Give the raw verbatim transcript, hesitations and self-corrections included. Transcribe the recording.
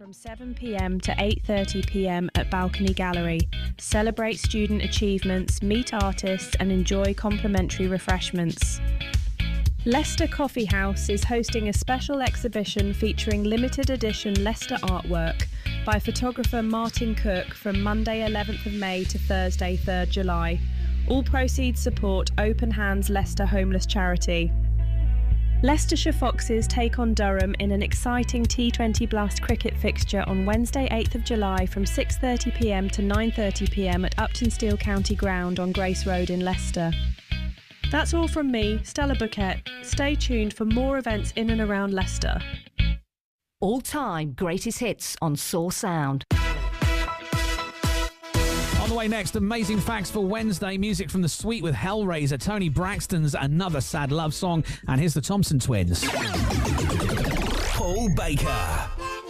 from seven p m to eight thirty p m at Balcony Gallery. Celebrate student achievements, meet artists and enjoy complimentary refreshments. Leicester Coffee House is hosting a special exhibition featuring limited edition Leicester artwork by photographer Martin Cook from Monday eleventh of May to Thursday third of July. All proceeds support Open Hands Leicester Homeless Charity. Leicestershire Foxes take on Durham in an exciting T twenty Blast cricket fixture on Wednesday eighth of July from six thirty p m to nine thirty p m at Upton Steel County Ground on Grace Road in Leicester. That's all from me, Stella Bouquet. Stay tuned for more events in and around Leicester. All-time greatest hits on Source Sound. On the way next, amazing facts for Wednesday. Music from The Sweet with Hellraiser, Tony Braxton's Another Sad Love Song, and here's the Thompson Twins. Paul Baker.